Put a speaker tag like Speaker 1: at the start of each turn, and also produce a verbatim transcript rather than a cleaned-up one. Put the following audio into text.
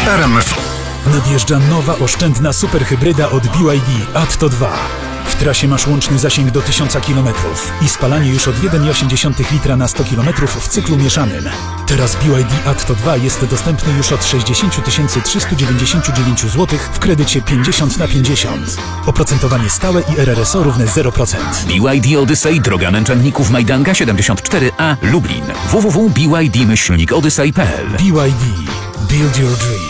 Speaker 1: R M F.
Speaker 2: Nadjeżdża nowa, oszczędna superhybryda od B Y D Atto dwa. W trasie masz łączny zasięg do tysiąc kilometrów i spalanie już od jeden przecinek osiem litra na sto kilometrów w cyklu mieszanym. Teraz B Y D Atto dwa jest dostępny już od sześćdziesiąt tysięcy trzysta dziewięćdziesiąt dziewięć złotych w kredycie pięćdziesiąt na pięćdziesiąt. Oprocentowanie stałe i R R S O równe zero procent.
Speaker 3: B Y D Odyssey, droga męczenników Majdanka siedemdziesiąt cztery A, Lublin. w w w kropka b y d myślnik odyssey kropka p l.
Speaker 2: B Y D. Build your dream.